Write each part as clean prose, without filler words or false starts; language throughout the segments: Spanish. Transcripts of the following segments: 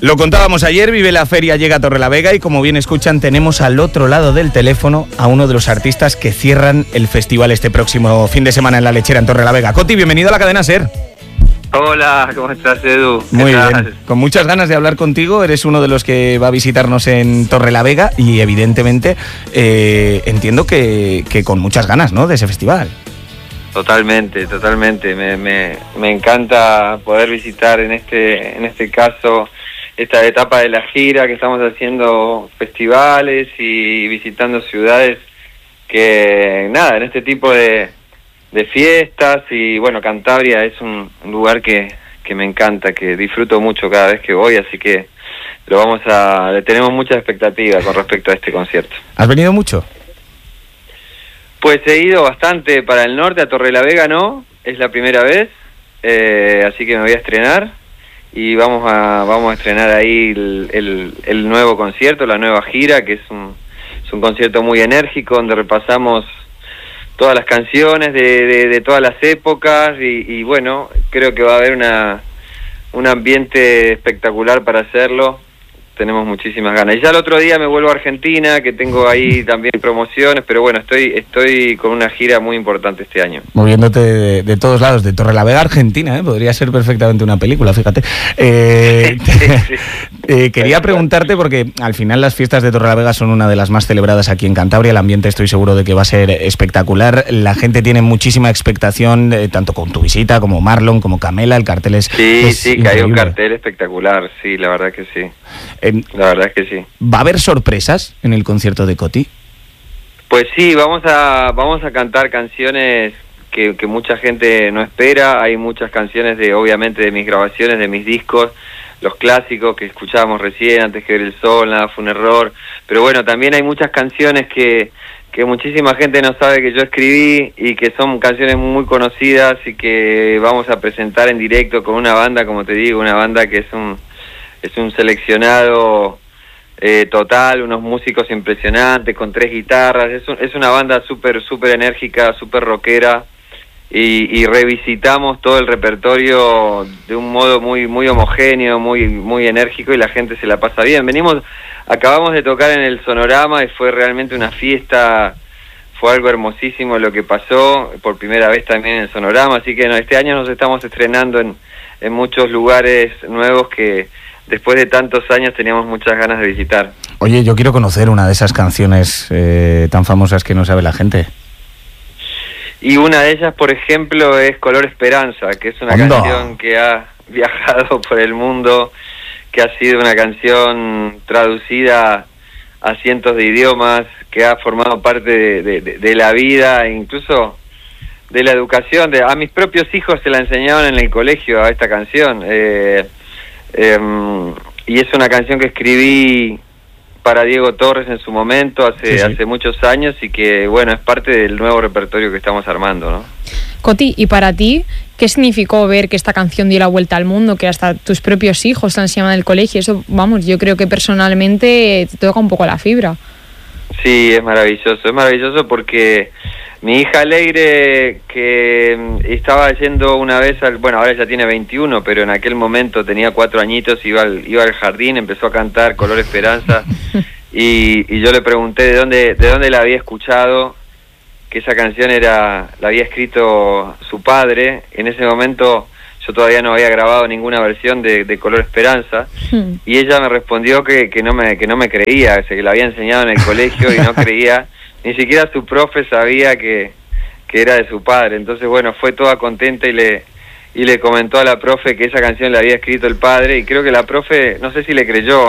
Lo contábamos ayer, Vive la Feria, llega a Torrelavega y como bien escuchan tenemos al otro lado del teléfono a uno de los artistas que cierran el festival este próximo fin de semana en La Lechera, en Torrelavega. Coti, bienvenido a la cadena SER. Hola, ¿cómo estás, Edu? Muy bien, con muchas ganas de hablar contigo. Eres uno de los que va a visitarnos en Torrelavega y evidentemente entiendo que con muchas ganas, ¿no?, de ese festival. Totalmente. Me encanta poder visitar en este caso esta etapa de la gira, que estamos haciendo festivales y visitando ciudades que, nada, en este tipo de fiestas. Y bueno, Cantabria es un lugar que me encanta, que disfruto mucho cada vez que voy, así que le tenemos mucha expectativa con respecto a este concierto. ¿Has venido mucho? Pues he ido bastante para el norte, a Torrelavega no, es la primera vez, así que me voy a estrenar y vamos a estrenar ahí el nuevo concierto, la nueva gira, que es un concierto muy enérgico, donde repasamos todas las canciones de todas las épocas y bueno, creo que va a haber un ambiente espectacular para hacerlo. Tenemos muchísimas ganas. Y ya el otro día me vuelvo a Argentina, que tengo ahí también promociones, pero bueno, estoy con una gira muy importante este año. Moviéndote de todos lados, de Torrelavega a Argentina, podría ser perfectamente una película, fíjate. Quería preguntarte, porque al final las fiestas de Torrelavega son una de las más celebradas aquí en Cantabria, el ambiente estoy seguro de que va a ser espectacular, la gente tiene mujísima expectación, tanto con tu visita, como Marlon, como Camela, el cartel es Sí, que hay un cartel espectacular, sí, la verdad que sí. La verdad es que sí. ¿Va a haber sorpresas en el concierto de Coti? Pues sí, vamos a cantar canciones que mucha gente no espera. Hay muchas canciones obviamente de mis grabaciones, de mis discos, los clásicos que escuchábamos recién, Antes que ver el sol, Nada fue un error. Pero bueno, también hay muchas canciones que muchísima gente no sabe que yo escribí y que son canciones muy conocidas y que vamos a presentar en directo con una banda, como te digo, una banda que es un seleccionado total, unos músicos impresionantes con 3 guitarras. Es una banda súper enérgica, súper rockera y revisitamos todo el repertorio de un modo muy homogéneo, muy enérgico, y la gente se la pasa bien. Acabamos de tocar en el Sonorama y fue realmente una fiesta, fue algo hermosísimo lo que pasó, por primera vez también en el Sonorama, así que este año nos estamos estrenando en muchos lugares nuevos que después de tantos años teníamos muchas ganas de visitar. Oye, yo quiero conocer una de esas canciones tan famosas que no sabe la gente. Y una de ellas, por ejemplo, es Color Esperanza, que es una canción que ha viajado por el mundo, que ha sido una canción traducida a cientos de idiomas, que ha formado parte de la vida, incluso de la educación. A mis propios hijos se la enseñaban en el colegio a esta canción. Y es una canción que escribí para Diego Torres en su momento, hace muchos años, y que bueno, es parte del nuevo repertorio que estamos armando, ¿no? Coti, ¿y para ti qué significó ver que esta canción dio la vuelta al mundo, que hasta tus propios hijos la enseñaban en el colegio? Eso, vamos, yo creo que personalmente te toca un poco la fibra. Sí, es maravilloso porque mi hija Alegre, que estaba yendo una vez bueno, ahora ya tiene 21, pero en aquel momento tenía 4 añitos, iba al jardín, empezó a cantar Color Esperanza y yo le pregunté de dónde la había escuchado, que esa canción la había escrito su padre. En ese momento yo todavía no había grabado ninguna versión de Color Esperanza, y ella me respondió que no me creía, que la había enseñado en el colegio y no creía. Ni siquiera su profe sabía que era de su padre. Entonces, bueno, fue toda contenta y le comentó a la profe que esa canción la había escrito el padre, y creo que la profe, no sé si le creyó.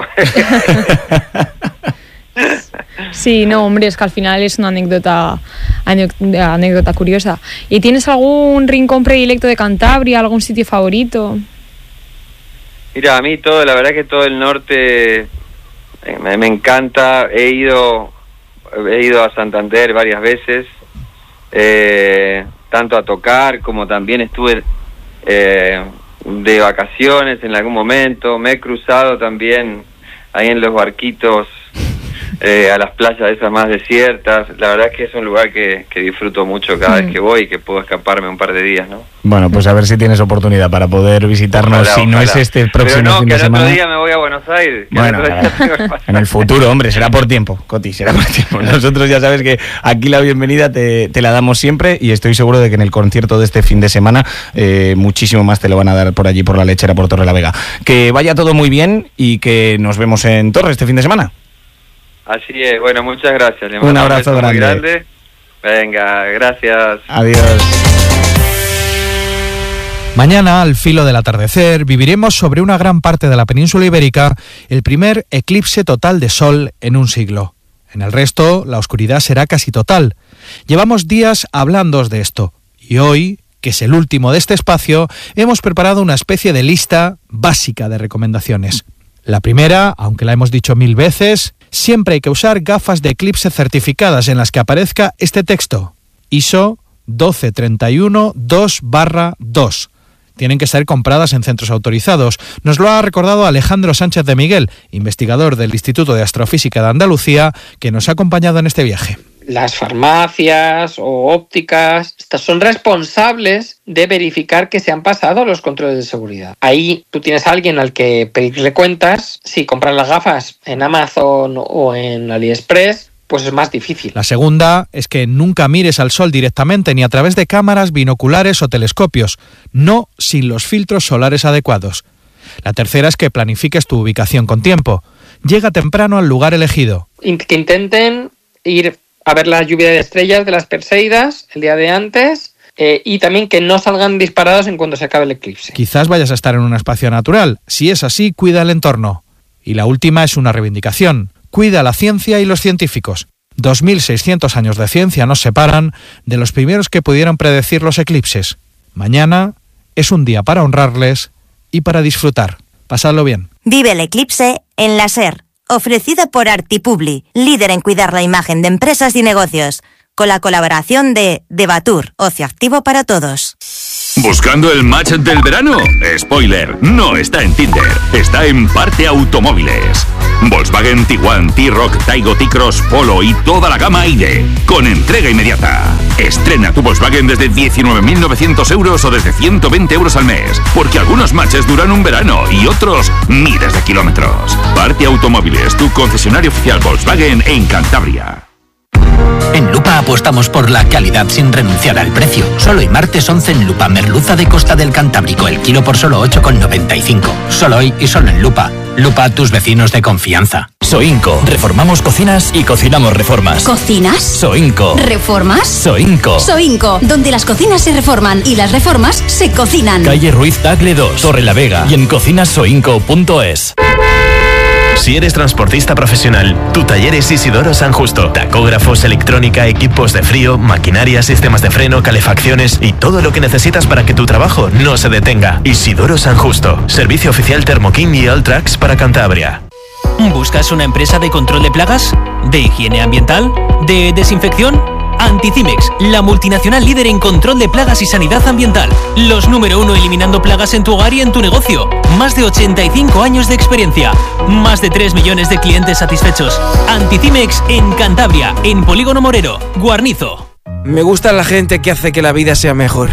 Sí, no, hombre, es que al final es una anécdota curiosa. ¿Y tienes algún rincón predilecto de Cantabria, algún sitio favorito? Mira, a mí la verdad que todo el norte me encanta. He ido a Santander varias veces, tanto a tocar como también estuve de vacaciones en algún momento. Me he cruzado también ahí en los barquitos a las playas esas más desiertas. La verdad es que es un lugar que disfruto mucho cada vez que voy y que puedo escaparme un par de días, ¿no? Bueno, pues a ver si tienes oportunidad para poder visitarnos, Ojalá, si no es este próximo fin de semana. Pero no, que al otro día me voy a Buenos Aires. Bueno, en el futuro, hombre, será por tiempo, Coti, será por tiempo. Nosotros ya sabes que aquí la bienvenida te la damos siempre y estoy seguro de que en el concierto de este fin de semana muchísimo más te lo van a dar por allí, por la Lechera, por Torrelavega. Que vaya todo muy bien y que nos vemos en Torre este fin de semana. Así es, bueno, muchas gracias. Le un abrazo grande. Muy grande. Venga, gracias. Adiós. Mañana, al filo del atardecer, viviremos sobre una gran parte de la península ibérica el primer eclipse total de sol en un siglo. En el resto, la oscuridad será casi total. Llevamos días hablando de esto y hoy, que es el último de este espacio, hemos preparado una especie de lista básica de recomendaciones. La primera, aunque la hemos dicho 1000 veces, siempre hay que usar gafas de eclipse certificadas en las que aparezca este texto: ISO 12312/2. Tienen que ser compradas en centros autorizados. Nos lo ha recordado Alejandro Sánchez de Miguel, investigador del Instituto de Astrofísica de Andalucía, que nos ha acompañado en este viaje. Las farmacias o ópticas, estas son responsables de verificar que se han pasado los controles de seguridad. Ahí tú tienes a alguien al que pedirle cuentas. Si compras las gafas en Amazon o en AliExpress, pues es más difícil. La segunda es que nunca mires al sol directamente ni a través de cámaras, binoculares o telescopios, no sin los filtros solares adecuados. La tercera es que planifiques tu ubicación con tiempo. Llega temprano al lugar elegido. Que intenten ir a ver la lluvia de estrellas de las Perseidas el día de antes y también que no salgan disparados en cuanto se acabe el eclipse. Quizás vayas a estar en un espacio natural. Si es así, cuida el entorno. Y la última es una reivindicación. Cuida la ciencia y los científicos. 2600 años de ciencia nos separan de los primeros que pudieron predecir los eclipses. Mañana es un día para honrarles y para disfrutar. Pasadlo bien. Vive el eclipse en la SER, ofrecida por Artipubli, líder en cuidar la imagen de empresas y negocios, con la colaboración de Debatur, ocio activo para todos. ¿Buscando el match del verano? Spoiler, no está en Tinder, está en Parte Automóviles. Volkswagen, Tiguan, T-Roc, Taigo, T-Cross, Polo y toda la gama ID, con entrega inmediata. Estrena tu Volkswagen desde 19.900 euros o desde 120 euros al mes, porque algunos matches duran un verano y otros miles de kilómetros. Parte Automóviles, tu concesionario oficial Volkswagen en Cantabria. En Lupa apostamos por la calidad sin renunciar al precio. Solo hoy martes 11 en Lupa, merluza de Costa del Cantábrico, el kilo por solo 8,95. Solo hoy y solo en Lupa. Lupa, tus vecinos de confianza. Soinco. Reformamos cocinas y cocinamos reformas. ¿Cocinas? Soinco. ¿Reformas? Soinco. Soinco, donde las cocinas se reforman y las reformas se cocinan. Calle Ruiz Tagle 2, Torrelavega y en cocinasoinco.es. Si eres transportista profesional, tu taller es Isidoro San Justo. Tacógrafos, electrónica, equipos de frío, maquinaria, sistemas de freno, calefacciones y todo lo que necesitas para que tu trabajo no se detenga. Isidoro San Justo. Servicio oficial Thermokin y Alltrax para Cantabria. ¿Buscas una empresa de control de plagas? ¿De higiene ambiental? ¿De desinfección? Anticimex, la multinacional líder en control de plagas y sanidad ambiental. Los número 1 eliminando plagas en tu hogar y en tu negocio. Más de 85 años de experiencia. Más de 3 millones de clientes satisfechos. Anticimex en Cantabria, en Polígono Morero, Guarnizo. Me gusta la gente que hace que la vida sea mejor.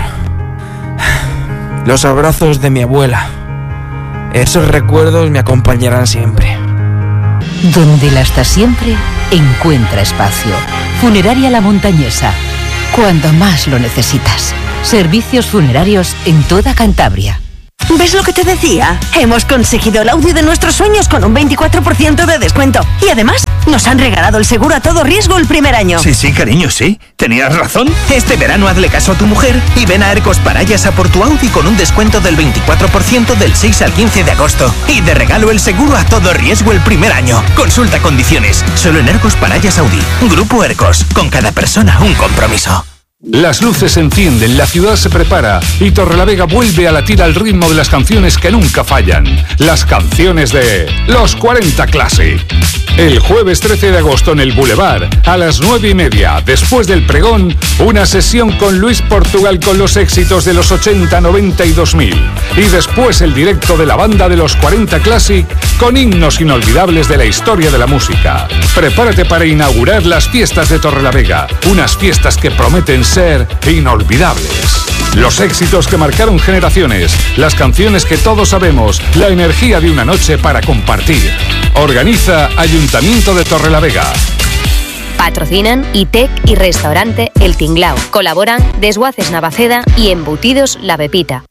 Los abrazos de mi abuela. Esos recuerdos me acompañarán siempre. Donde la está siempre, encuentra espacio. Funeraria La Montañesa. Cuando más lo necesitas. Servicios funerarios en toda Cantabria. ¿Ves lo que te decía? Hemos conseguido el Audi de nuestros sueños con un 24% de descuento. Y además, nos han regalado el seguro a todo riesgo el primer año. Sí, cariño, sí. Tenías razón. Este verano hazle caso a tu mujer y ven a Ercos Parayas a por tu Audi con un descuento del 24% del 6 al 15 de agosto. Y de regalo el seguro a todo riesgo el primer año. Consulta condiciones. Solo en Ercos Parayas Audi. Grupo Ercos. Con cada persona un compromiso. Las luces se encienden, la ciudad se prepara y Torrelavega vuelve a latir al ritmo de las canciones que nunca fallan. Las canciones de Los 40 Classic. El jueves 13 de agosto en el Boulevard, a las 9:30, después del pregón, una sesión con Luis Portugal con los éxitos de los 80, 90 y 2000. Y después el directo de la banda de los 40 Classic con himnos inolvidables de la historia de la música. Prepárate para inaugurar las fiestas de Torrelavega, unas fiestas que prometen ser inolvidables. Los éxitos que marcaron generaciones, las canciones que todos sabemos, la energía de una noche para compartir. Organiza Ayuntamiento de Torrelavega. Patrocinan ITEC y Restaurante El Tinglao. Colaboran Desguaces Navaceda y Embutidos La Pepita.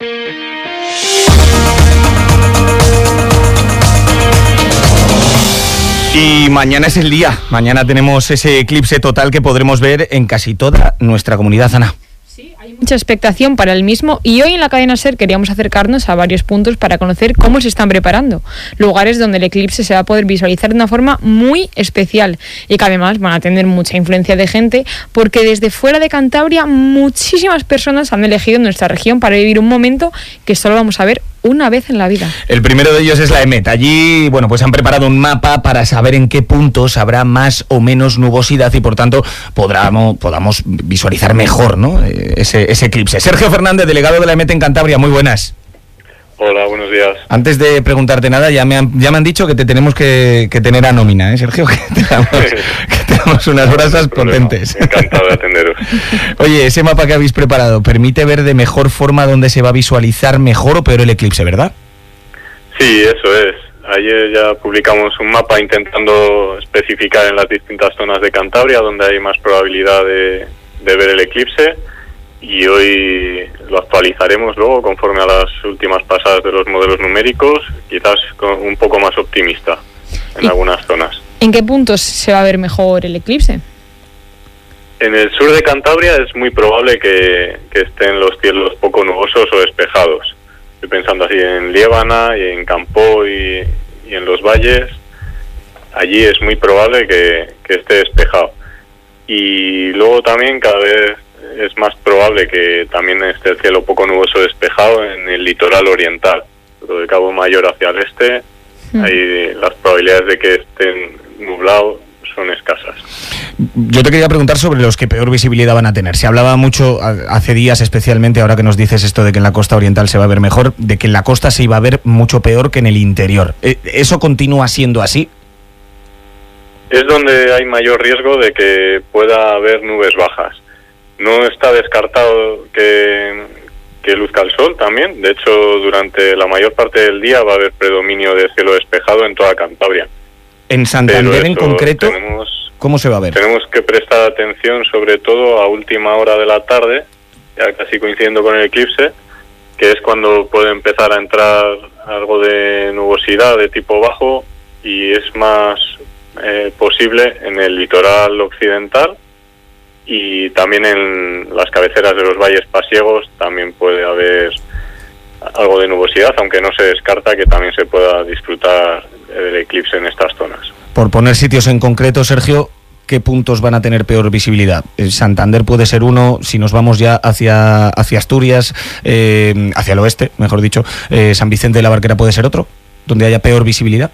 Y mañana es el día. Mañana tenemos ese eclipse total que podremos ver en casi toda nuestra comunidad, Ana. Mucha expectación para el mismo, y hoy en la cadena SER queríamos acercarnos a varios puntos para conocer cómo se están preparando, lugares donde el eclipse se va a poder visualizar de una forma muy especial y que además van a tener mucha influencia de gente, porque desde fuera de Cantabria muchísimas personas han elegido nuestra región para vivir un momento que solo vamos a ver una vez en la vida. El primero de ellos es la EMET. Allí, bueno, pues han preparado un mapa para saber en qué puntos habrá más o menos nubosidad y por tanto podamos visualizar mejor, ¿no?, ese eclipse. Sergio Fernández, delegado de la EMET en Cantabria, muy buenas. Hola, buenos días. Antes de preguntarte nada, ya me han dicho que te tenemos que tener a nómina, Sergio, que tenemos unas brasas potentes. Encantado de atenderos. Oye, ese mapa que habéis preparado permite ver de mejor forma dónde se va a visualizar mejor o peor el eclipse, ¿verdad? Sí, eso es. Ayer ya publicamos un mapa intentando especificar en las distintas zonas de Cantabria donde hay más probabilidad de ver el eclipse. Y hoy lo actualizaremos luego conforme a las últimas pasadas de los modelos numéricos, quizás un poco más optimista en algunas zonas. ¿En qué puntos se va a ver mejor el eclipse? En el sur de Cantabria es muy probable que estén los cielos poco nubosos o despejados. Estoy pensando así en Liébana y en Campó y en los valles. Allí es muy probable que esté despejado. Y luego también cada vez es más probable que también esté el cielo poco nuboso despejado en el litoral oriental, lo de Cabo Mayor hacia el este. Ahí las probabilidades de que estén nublados son escasas. Yo te quería preguntar sobre los que peor visibilidad van a tener. Se hablaba mucho hace días, especialmente ahora que nos dices esto de que en la costa oriental se va a ver mejor, de que en la costa se iba a ver mucho peor que en el interior. ¿Eso continúa siendo así? Es donde hay mayor riesgo de que pueda haber nubes bajas. No está descartado que luzca el sol también. De hecho, durante la mayor parte del día va a haber predominio de cielo despejado en toda Cantabria. En Santander en concreto, ¿cómo se va a ver? Tenemos que prestar atención sobre todo a última hora de la tarde, ya casi coincidiendo con el eclipse, que es cuando puede empezar a entrar algo de nubosidad de tipo bajo y es más posible en el litoral occidental. Y también en las cabeceras de los valles pasiegos también puede haber algo de nubosidad, aunque no se descarta que también se pueda disfrutar del eclipse en estas zonas. Por poner sitios en concreto, Sergio, ¿qué puntos van a tener peor visibilidad? Santander puede ser uno, si nos vamos ya hacia Asturias, hacia el oeste, mejor dicho, San Vicente de la Barquera puede ser otro, donde haya peor visibilidad.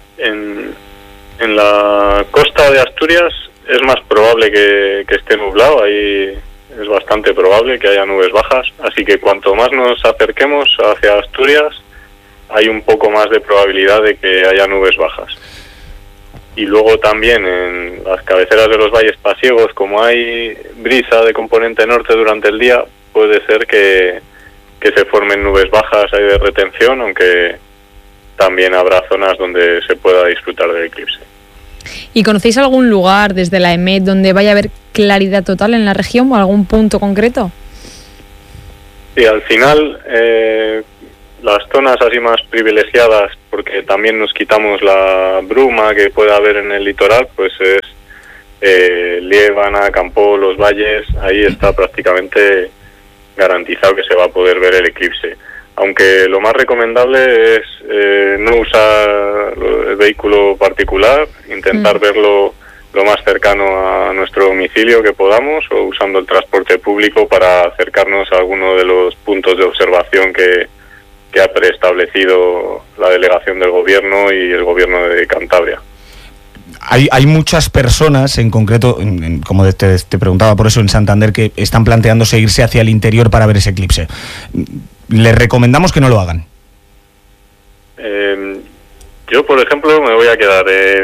En la costa de Asturias es más probable que esté nublado, ahí es bastante probable que haya nubes bajas, así que cuanto más nos acerquemos hacia Asturias, hay un poco más de probabilidad de que haya nubes bajas. Y luego también en las cabeceras de los valles pasiegos, como hay brisa de componente norte durante el día, puede ser que se formen nubes bajas ahí de retención, aunque también habrá zonas donde se pueda disfrutar del eclipse. ¿Y conocéis algún lugar desde la EMET donde vaya a haber claridad total en la región o algún punto concreto? Sí, al final las zonas así más privilegiadas, porque también nos quitamos la bruma que puede haber en el litoral, pues es Liébana, Campó, los valles, ahí está prácticamente garantizado que se va a poder ver el eclipse. Aunque lo más recomendable es no usar el vehículo particular, intentar verlo lo más cercano a nuestro domicilio que podamos, o usando el transporte público para acercarnos a alguno de los puntos de observación que ha preestablecido la delegación del gobierno y el gobierno de Cantabria. hay muchas personas, en concreto, como te preguntaba por eso en Santander, que están planteándose irse hacia el interior para ver ese eclipse. Les recomendamos que no lo hagan. Yo, por ejemplo, me voy a quedar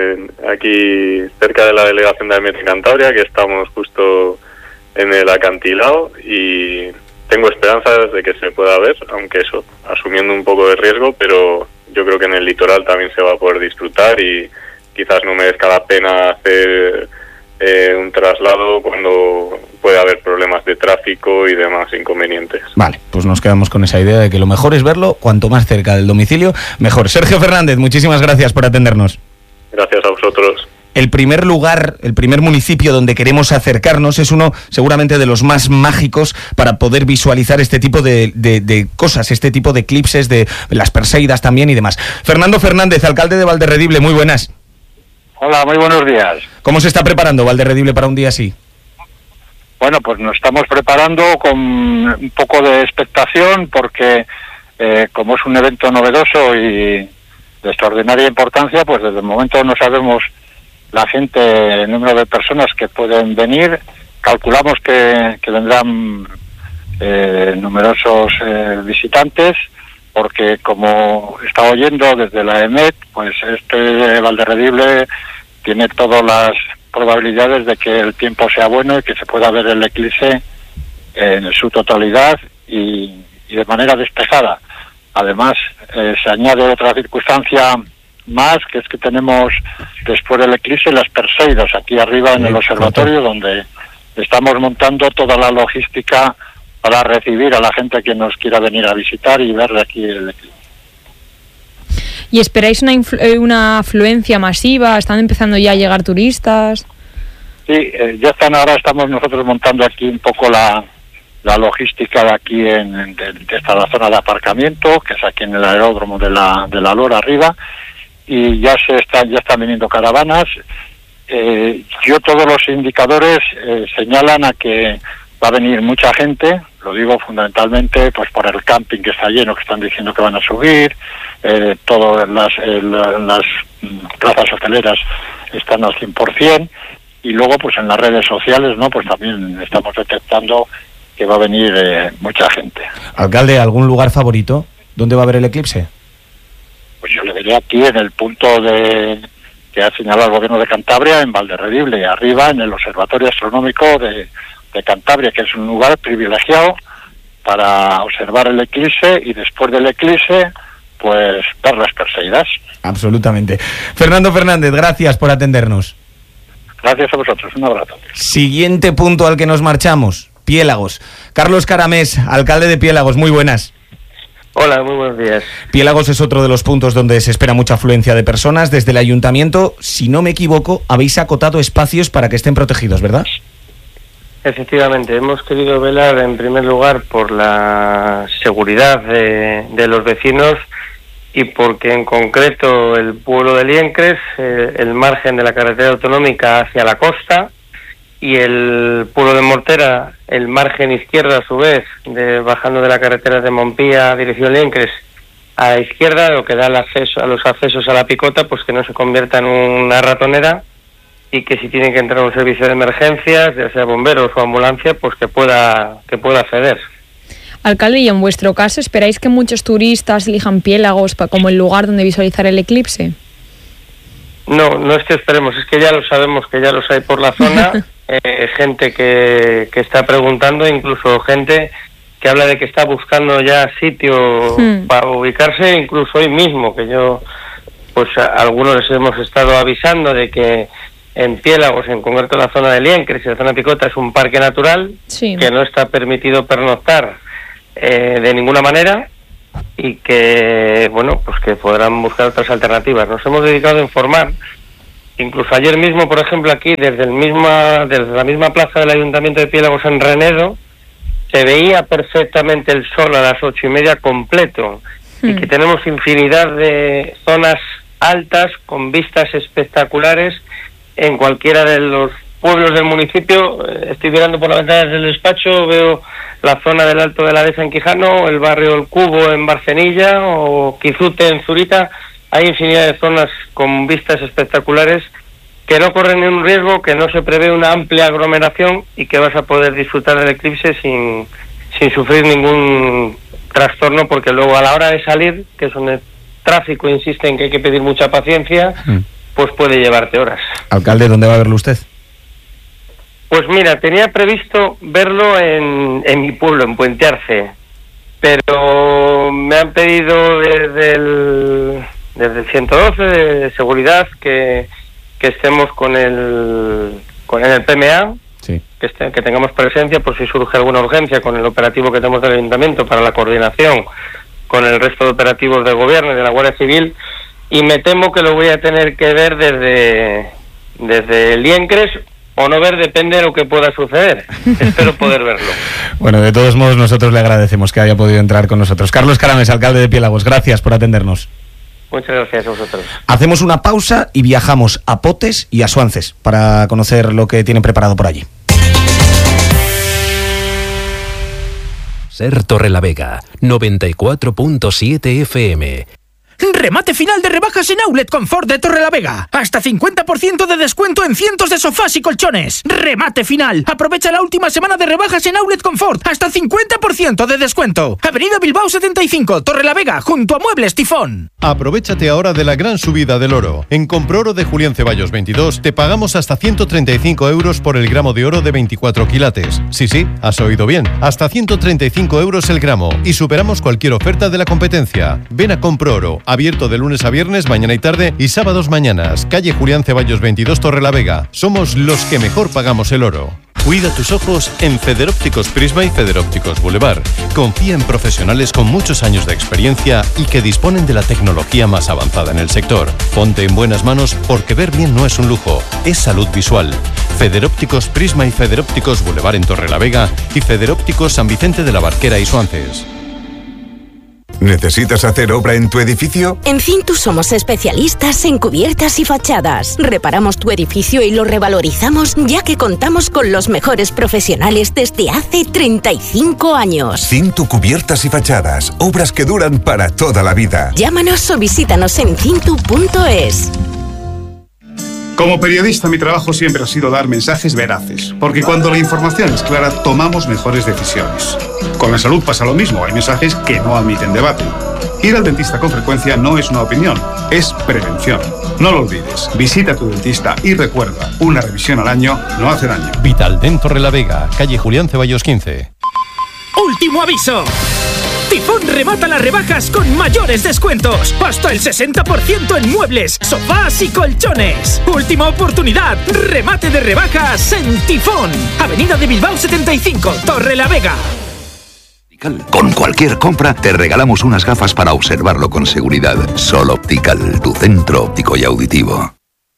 aquí cerca de la delegación de Almería Cantabria, que estamos justo en el acantilado, y tengo esperanzas de que se pueda ver, aunque eso, asumiendo un poco de riesgo, pero yo creo que en el litoral también se va a poder disfrutar y quizás no merezca la pena hacer un traslado cuando puede haber problemas de tráfico y demás inconvenientes. Vale, pues nos quedamos con esa idea de que lo mejor es verlo cuanto más cerca del domicilio, mejor. Sergio Fernández, muchísimas gracias por atendernos. Gracias a vosotros. El primer lugar, el primer municipio donde queremos acercarnos es uno seguramente de los más mágicos para poder visualizar este tipo de cosas, este tipo de eclipses, de las Perseidas también y demás. Fernando Fernández, alcalde de Valderredible, muy buenas. Hola, muy buenos días. ¿Cómo se está preparando Valderredible para un día así? Bueno, pues nos estamos preparando con un poco de expectación porque como es un evento novedoso y de extraordinaria importancia, pues desde el momento no sabemos la gente, el número de personas que pueden venir. Calculamos que vendrán numerosos visitantes, porque como está oyendo desde la EMET, pues este Valderredible tiene todas las probabilidades de que el tiempo sea bueno y que se pueda ver el eclipse en su totalidad y de manera despejada. Además, se añade otra circunstancia más, que es que tenemos después del eclipse las Perseidas aquí arriba en el observatorio, donde estamos montando toda la logística para recibir a la gente que nos quiera venir a visitar y ver aquí el eclipse. ¿Y esperáis una afluencia masiva? ¿Están empezando ya a llegar turistas? Sí, ya estamos nosotros montando aquí un poco la logística de aquí de esta la zona de aparcamiento, que es aquí en el aeródromo de la Lora arriba, y ya están viniendo caravanas. Todos los indicadores señalan a que va a venir mucha gente. Lo digo fundamentalmente pues por el camping que está lleno, que están diciendo que van a subir, todas las plazas hoteleras están al 100%, y luego pues en las redes sociales, ¿no? Pues también estamos detectando que va a venir mucha gente. Alcalde, ¿algún lugar favorito? ¿Dónde va a haber el eclipse? Pues yo le diría aquí en el punto que ha señalado el gobierno de Cantabria, en Valderredible, y arriba en el Observatorio Astronómico de Cantabria, que es un lugar privilegiado para observar el eclipse y después del eclipse pues ver las Perseidas. Absolutamente. Fernando Fernández, gracias por atendernos. Gracias a vosotros, un abrazo. Siguiente punto al que nos marchamos, Piélagos. Carlos Caramés, alcalde de Piélagos, muy buenas. Hola, muy buenos días. Piélagos es otro de los puntos donde se espera mucha afluencia de personas. Desde el ayuntamiento, si no me equivoco, habéis acotado espacios para que estén protegidos, ¿verdad? Efectivamente, hemos querido velar en primer lugar por la seguridad de los vecinos y porque en concreto el pueblo de Liencres, el margen de la carretera autonómica hacia la costa, y el pueblo de Mortera, el margen izquierda a su vez, bajando de la carretera de Montpía dirección Liencres a izquierda, lo que da los accesos a la picota, pues que no se convierta en una ratonera, y que si tiene que entrar a un servicio de emergencias, ya sea bomberos o ambulancia, pues que pueda acceder. Alcalde, y en vuestro caso, ¿esperáis que muchos turistas elijan Piélagos como el lugar donde visualizar el eclipse? No es que esperemos, es que ya lo sabemos, que ya los hay por la zona, gente que está preguntando, incluso gente que habla de que está buscando ya sitio para ubicarse, incluso hoy mismo, que yo, pues a algunos les hemos estado avisando de que en Piélagos, en concreto la zona de Liencres y la zona Picota, es un parque natural, sí, que no está permitido pernoctar de ninguna manera, y que, bueno, pues que podrán buscar otras alternativas. Nos hemos dedicado a informar, incluso ayer mismo, por ejemplo, aquí, desde la misma plaza del Ayuntamiento de Piélagos en Renedo, se veía perfectamente el sol a las 8:30 completo, y que tenemos infinidad de zonas altas con vistas espectaculares en cualquiera de los pueblos del municipio. Estoy mirando por la ventana del despacho, veo la zona del Alto de la Dehesa en Quijano, el barrio El Cubo en Barcenilla o Quizute en Zurita. Hay infinidad de zonas con vistas espectaculares que no corre ningún riesgo, que no se prevé una amplia aglomeración y que vas a poder disfrutar del eclipse sin sufrir ningún trastorno, porque luego a la hora de salir, que es donde el tráfico insiste en que hay que pedir mucha paciencia, pues puede llevarte horas. Alcalde, ¿dónde va a verlo usted? Pues mira, tenía previsto verlo en mi pueblo, en Puente Arce, pero me han pedido desde el 112 de seguridad que estemos con el PMA, sí, que tengamos presencia por si surge alguna urgencia con el operativo que tenemos del Ayuntamiento para la coordinación con el resto de operativos del Gobierno y de la Guardia Civil, y me temo que lo voy a tener que ver desde Liencres, o no ver, depende de lo que pueda suceder. Espero poder verlo. Bueno, de todos modos, nosotros le agradecemos que haya podido entrar con nosotros. Carlos Carames, alcalde de Piélagos, gracias por atendernos. Muchas gracias a vosotros. Hacemos una pausa y viajamos a Potes y a Suances para conocer lo que tienen preparado por allí. Ser Torrelavega, 94.7 FM. Remate final de rebajas en Outlet Confort de Torrelavega. Hasta 50% de descuento en cientos de sofás y colchones. Remate final. Aprovecha la última semana de rebajas en Outlet Confort. Hasta 50% de descuento. Avenida Bilbao 75, Torrelavega, junto a Muebles Tifón. Aprovechate ahora de la gran subida del oro. En Comproro de Julián Ceballos 22 te pagamos hasta 135 euros por el gramo de oro de 24 quilates. Sí, has oído bien. Hasta 135 euros el gramo. Y superamos cualquier oferta de la competencia. Ven a Comproro. Abierto de lunes a viernes, mañana y tarde, y sábados mañanas. Calle Julián Ceballos 22, Torrelavega. Somos los que mejor pagamos el oro. Cuida tus ojos en Federópticos Prisma y Federópticos Boulevard. Confía en profesionales con muchos años de experiencia y que disponen de la tecnología más avanzada en el sector. Ponte en buenas manos porque ver bien no es un lujo, es salud visual. Federópticos Prisma y Federópticos Boulevard en Torrelavega y Federópticos San Vicente de la Barquera y Suances. ¿Necesitas hacer obra en tu edificio? En Cintu somos especialistas en cubiertas y fachadas. Reparamos tu edificio y lo revalorizamos, ya que contamos con los mejores profesionales desde hace 35 años. Cintu Cubiertas y Fachadas. Obras que duran para toda la vida. Llámanos o visítanos en cintu.es. Como periodista, mi trabajo siempre ha sido dar mensajes veraces, porque cuando la información es clara, tomamos mejores decisiones. Con la salud pasa lo mismo, hay mensajes que no admiten debate. Ir al dentista con frecuencia no es una opinión, es prevención. No lo olvides, visita a tu dentista y recuerda, una revisión al año no hace daño. Vitaldent Torrelavega, calle Julián Ceballos 15. ¡Último aviso! Tifón remata las rebajas con mayores descuentos. Hasta el 60% en muebles, sofás y colchones. Última oportunidad. Remate de rebajas en Tifón. Avenida de Bilbao 75, Torrelavega. Con cualquier compra te regalamos unas gafas para observarlo con seguridad. Sol Optical, tu centro óptico y auditivo.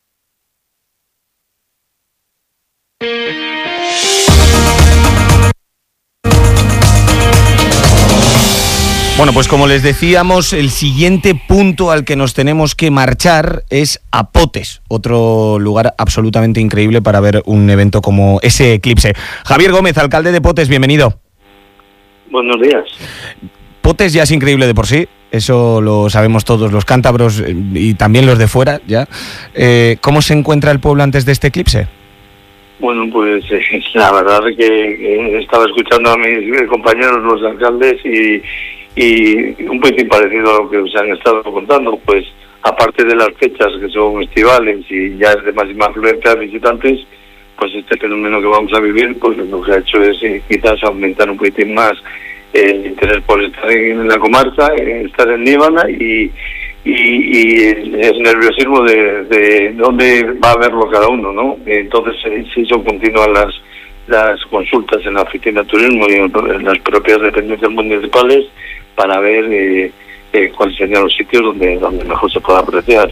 Bueno, pues como les decíamos, el siguiente punto al que nos tenemos que marchar es a Potes, otro lugar absolutamente increíble para ver un evento como ese eclipse. Javier Gómez, alcalde de Potes, bienvenido. Buenos días. Potes ya es increíble de por sí, eso lo sabemos todos los cántabros y también los de fuera ya. ¿Cómo se encuentra el pueblo antes de este eclipse? Bueno, pues la verdad es que estaba escuchando a mis compañeros los alcaldes y un poquitín parecido a lo que os han estado contando, pues aparte de las fechas que son estivales y ya es de máxima afluencia de visitantes, pues este fenómeno que vamos a vivir, pues lo que ha hecho es quizás aumentar un poquitín más el interés por estar en la comarca, estar en Líbana y el nerviosismo de dónde va a verlo cada uno, ¿no? Entonces sí son continuas las consultas en la oficina de turismo y en las propias dependencias municipales para ver cuáles serían los sitios donde mejor se pueda apreciar.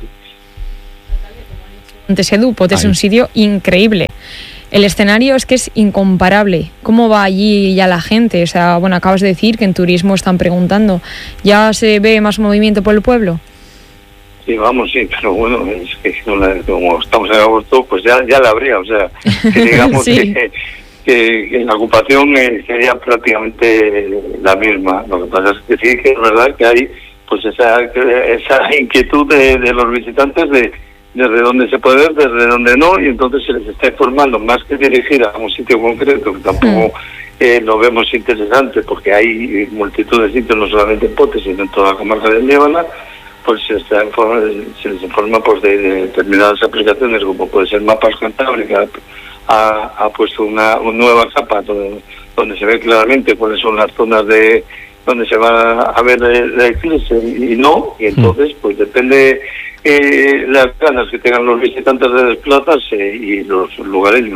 Edu, Potes es un sitio increíble. El escenario es que es incomparable. ¿Cómo va allí ya la gente? O sea, bueno, acabas de decir que en turismo están preguntando. ¿Ya se ve más movimiento por el pueblo? Sí, vamos, sí, pero bueno, es que como estamos en agosto, pues ya la habría. O sea, que digamos sí. que la ocupación sería prácticamente la misma. Lo que pasa es que sí, que es verdad que hay pues esa inquietud de los visitantes de desde donde se puede ver, desde donde no, y entonces se les está informando, más que dirigir a un sitio concreto, que tampoco lo vemos interesante, porque hay multitud de sitios, no solamente en Potes, sino en toda la comarca del Líbana, pues se les informa pues de determinadas aplicaciones, como puede ser Mapas Cantábrica, ha puesto una nueva capa donde se ve claramente cuáles son las zonas de donde se va a ver la eclipse y no, y entonces pues depende las ganas que tengan los visitantes de desplazarse y los lugareños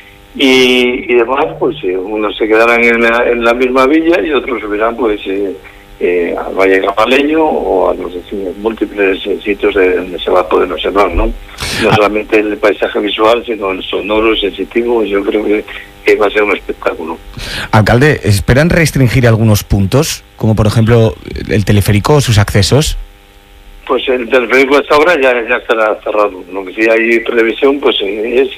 y demás, pues unos se quedarán en la misma villa y otros subirán pues al Valle Capaleño o a los múltiples sitios donde se va a poder observar, ¿no? No solamente el paisaje visual, sino el sonoro, sensitivo. Yo creo que va a ser un espectáculo. Alcalde, ¿esperan restringir algunos puntos, como por ejemplo el teleférico o sus accesos? Pues el teleférico hasta ahora ya estará cerrado. Lo que sí hay previsión pues es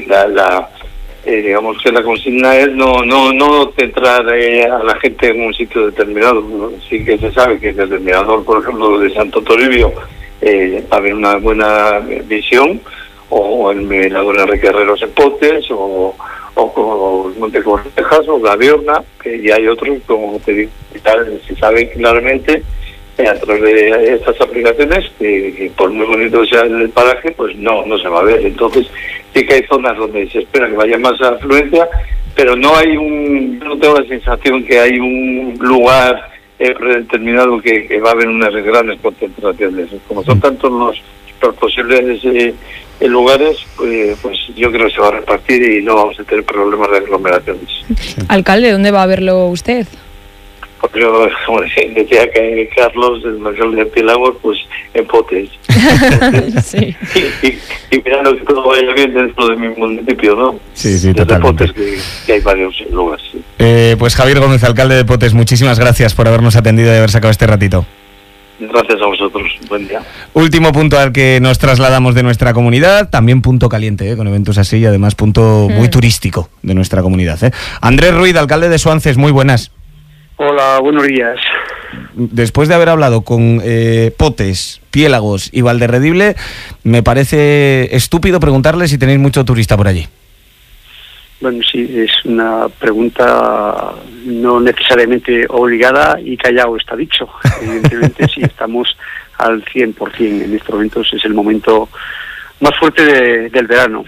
digamos que la consigna es no centrar a la gente en un sitio determinado. Sí que se sabe que desde el mirador, por ejemplo, de Santo Toribio va a haber una buena visión, o el mirador Enrique Herreros en Potes, o Monte Correjas, o Gaviorna, y hay otros, como te digo, se sabe claramente a través de estas aplicaciones que por muy bonito sea el paraje, pues no se va a ver. Entonces sí que hay zonas donde se espera que vaya más afluencia, pero no tengo la sensación que hay un lugar predeterminado que va a haber unas grandes concentraciones. Como son tantos los posibles lugares, pues yo creo que se va a repartir y no vamos a tener problemas de aglomeraciones. Alcalde, ¿dónde va a verlo usted? Porque yo, como decía que Carlos, el alcalde de Piélagos, pues en Potes. Sí. y mirando que todo vaya bien dentro de mi municipio, ¿no? Sí, totalmente. Potes, que hay varios lugares. Sí. Pues Javier Gómez, alcalde de Potes, muchísimas gracias por habernos atendido y haber sacado este ratito. Gracias a vosotros. Buen día. Último punto al que nos trasladamos de nuestra comunidad, también punto caliente, con eventos así, y además punto muy turístico de nuestra comunidad. Andrés Ruiz, alcalde de Suances, muy buenas. Hola, buenos días. Después de haber hablado con Potes, Piélagos y Valderredible, me parece estúpido preguntarle si tenéis mucho turista por allí. Bueno, sí, es una pregunta no necesariamente obligada y callado está dicho. Evidentemente sí, estamos al 100%. En estos momentos es el momento más fuerte del verano.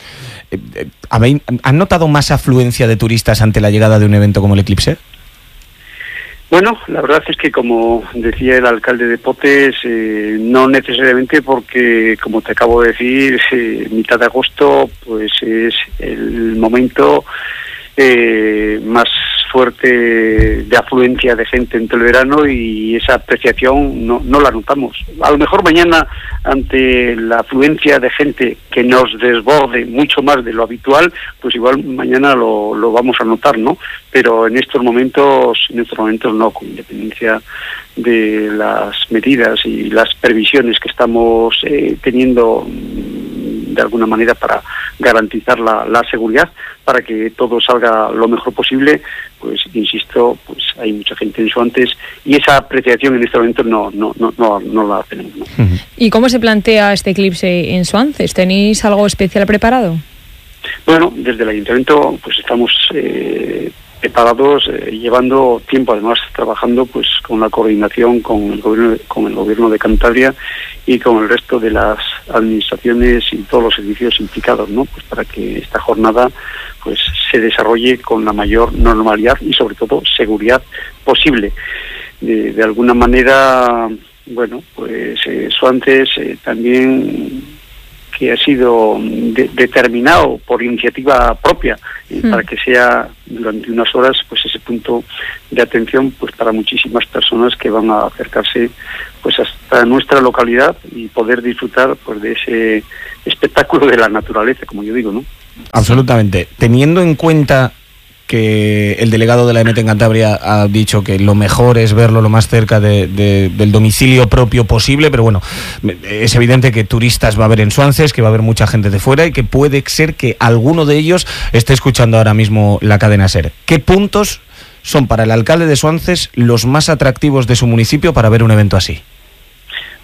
¿Han notado más afluencia de turistas ante la llegada de un evento como el eclipse? Bueno, la verdad es que, como decía el alcalde de Potes, no necesariamente porque, como te acabo de decir, mitad de agosto pues es el momento más fuerte de afluencia de gente entre el verano, y esa apreciación no la notamos. A lo mejor mañana, ante la afluencia de gente que nos desborde mucho más de lo habitual, pues igual mañana lo vamos a notar, ¿no? Pero en estos momentos no, con independencia de las medidas y las previsiones que estamos teniendo de alguna manera para garantizar la seguridad, para que todo salga lo mejor posible, pues insisto, pues hay mucha gente en Suantes y esa apreciación en este momento no la tenemos, ¿no? ¿Y cómo se plantea este eclipse en Suances? ¿Tenéis algo especial preparado? Bueno, desde el ayuntamiento pues estamos preparados, llevando tiempo además trabajando pues con la coordinación con el gobierno de Cantabria y con el resto de las administraciones y todos los servicios implicados, ¿no? Pues para que esta jornada pues se desarrolle con la mayor normalidad y sobre todo seguridad posible. De alguna manera, bueno, pues Suances también, que ha sido determinado por iniciativa propia para que sea durante unas horas pues ese punto de atención pues para muchísimas personas que van a acercarse pues hasta nuestra localidad y poder disfrutar pues de ese espectáculo de la naturaleza, como yo digo, ¿no? Absolutamente. Teniendo en cuenta que el delegado de la EMET en Cantabria ha dicho que lo mejor es verlo lo más cerca del domicilio propio posible, pero bueno, es evidente que turistas va a haber en Suances, que va a haber mucha gente de fuera y que puede ser que alguno de ellos esté escuchando ahora mismo la cadena SER. ¿Qué puntos son para el alcalde de Suances los más atractivos de su municipio para ver un evento así?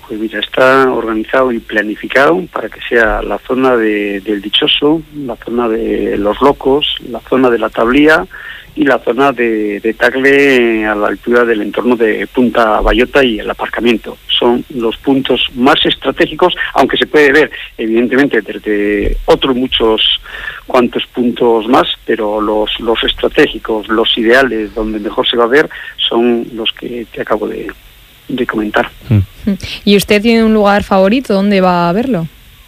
Pues mira, está organizado y planificado para que sea la zona del Dichoso, la zona de Los Locos, la zona de la Tablía y la zona de Tagle a la altura del entorno de Punta Bayota y el aparcamiento. Son los puntos más estratégicos, aunque se puede ver evidentemente desde otros muchos cuantos puntos más, pero los estratégicos, los ideales, donde mejor se va a ver, son los que te acabo de comentar. ¿Y usted tiene un lugar favorito? ¿Dónde va a verlo?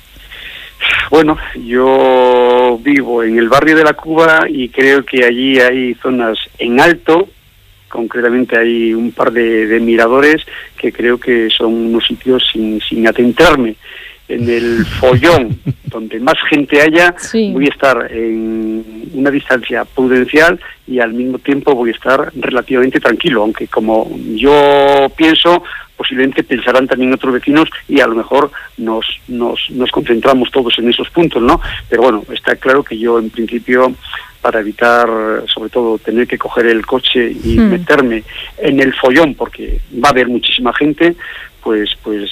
Bueno, yo vivo en el barrio de la Cuba y creo que allí hay zonas en alto, concretamente hay un par de miradores que creo que son unos sitios sin adentrarme en el follón, donde más gente haya, voy a estar en una distancia prudencial y al mismo tiempo voy a estar relativamente tranquilo, aunque como yo pienso, posiblemente pensarán también otros vecinos y a lo mejor nos concentramos todos en esos puntos, ¿no? Pero bueno, está claro que yo en principio, para evitar sobre todo tener que coger el coche y meterme en el follón, porque va a haber muchísima gente, pues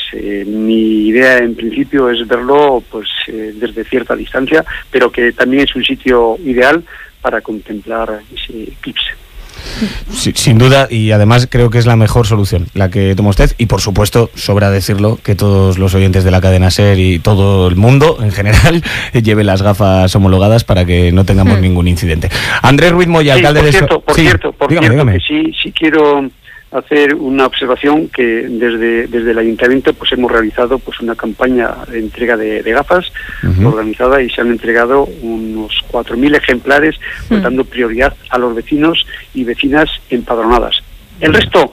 mi idea en principio es verlo desde cierta distancia, pero que también es un sitio ideal para contemplar ese eclipse. Sí, sin duda, y además creo que es la mejor solución la que toma usted, y por supuesto, sobra decirlo, que todos los oyentes de la cadena SER y todo el mundo en general lleven las gafas homologadas para que no tengamos ningún incidente. Andrés Ruiz Moya, alcalde de... Por cierto, que sí quiero hacer una observación, que desde el ayuntamiento pues hemos realizado pues una campaña de entrega de gafas organizada, y se han entregado unos 4.000 ejemplares, dando prioridad a los vecinos y vecinas empadronadas. El resto,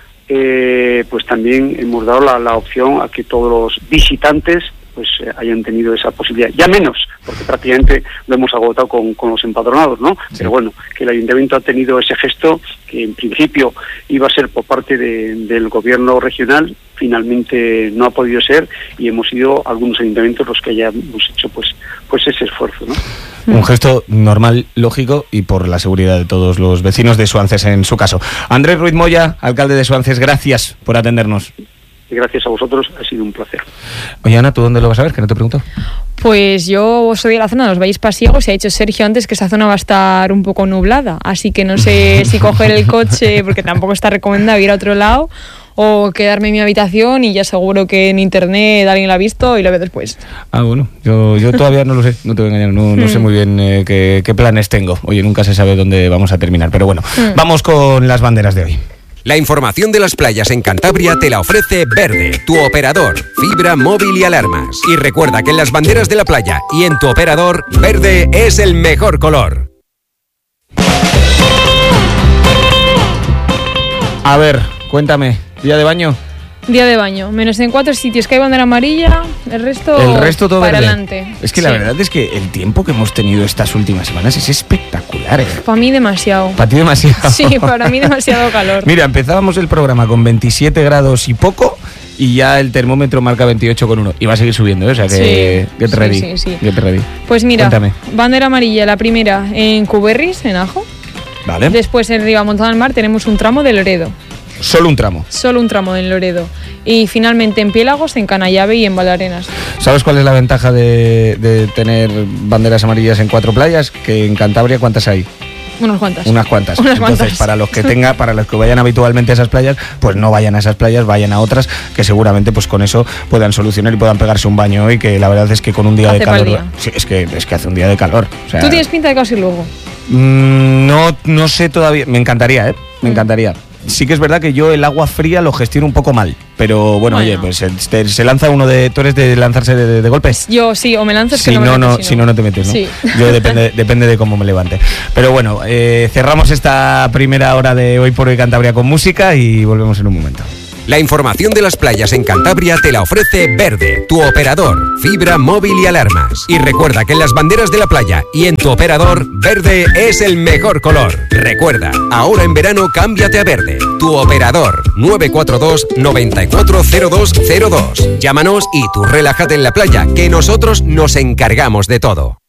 pues también hemos dado la opción a que todos los visitantes pues hayan tenido esa posibilidad, ya menos, porque prácticamente lo hemos agotado con los empadronados, ¿no? Sí. Pero bueno, que el ayuntamiento ha tenido ese gesto, que en principio iba a ser por parte del gobierno regional, finalmente no ha podido ser, y hemos sido algunos ayuntamientos los que hayamos hecho pues ese esfuerzo, ¿no? Un gesto normal, lógico, y por la seguridad de todos los vecinos de Suances en su caso. Andrés Ruiz Moya, alcalde de Suances, gracias por atendernos. Gracias a vosotros, ha sido un placer. Oye, Ana, ¿tú dónde lo vas a ver? Que no te pregunto. Pues yo soy de la zona de los Valles Pasiegos y ha dicho Sergio antes que esa zona va a estar un poco nublada, así que no sé si coger el coche, porque tampoco está recomendado ir a otro lado, o quedarme en mi habitación y ya seguro que en internet alguien lo ha visto y lo ve después. Ah, bueno, yo todavía no lo sé, no te voy a engañar, no sé muy bien qué planes tengo. Oye, nunca se sabe dónde vamos a terminar, pero bueno, vamos con las banderas de hoy. La información de las playas en Cantabria te la ofrece Verde, tu operador, fibra, móvil y alarmas. Y recuerda que en las banderas de la playa y en tu operador, verde es el mejor color. A ver, cuéntame, ¿día de baño? Día de baño, menos en 4 sitios que hay bandera amarilla, el resto todo para verde. adelante. Es que la verdad es que el tiempo que hemos tenido estas últimas semanas es espectacular, ¿eh? Para mí demasiado. ¿Para ti demasiado? Sí, para mí demasiado calor. Mira, empezábamos el programa con 27 grados y poco, y ya el termómetro marca 28,1. Y va a seguir subiendo, ¿eh? O sea que get ready. Sí. Get ready. Pues mira, cuéntame. Bandera amarilla, la primera en Cuberris, en Ajo. Vale. Después en Ribamontada del Mar tenemos un tramo de Loredo. Solo un tramo. Solo un tramo en Loredo. Y finalmente en Piélagos, en Canallave y en Valdarenas. ¿Sabes cuál es la ventaja de tener banderas amarillas en 4 playas? Que en Cantabria, ¿cuántas hay? Unas cuantas. Entonces, para los que vayan habitualmente a esas playas, pues no vayan a esas playas, vayan a otras que seguramente pues con eso puedan solucionar y puedan pegarse un baño hoy, que la verdad es que con un día de calor... Sí, es que hace un día de calor. O sea, ¿tú tienes pinta de casi luego? No sé todavía. Me encantaría, ¿eh? Me encantaría. Sí que es verdad que yo el agua fría lo gestiono un poco mal, pero bueno, oye, pues se lanza uno de... ¿Tú eres de lanzarse de golpes? Yo sí, o me lanzo si no te metes, ¿no? Sí. Yo depende de cómo me levante. Pero bueno, cerramos esta primera hora de Hoy por Hoy Cantabria con música y volvemos en un momento. La información de las playas en Cantabria te la ofrece Verde, tu operador, fibra, móvil y alarmas. Y recuerda que en las banderas de la playa y en tu operador, verde es el mejor color. Recuerda, ahora en verano cámbiate a Verde, tu operador, 942 940202. Llámanos y tú relájate en la playa, que nosotros nos encargamos de todo.